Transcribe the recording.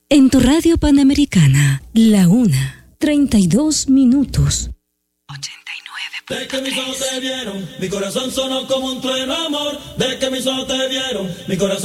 En tu radio Panamericana, la 1:32. 89. De que mis ojos te vieron, mi corazón sonó como un trueno, amor. De que mis ojos te vieron, mi corazón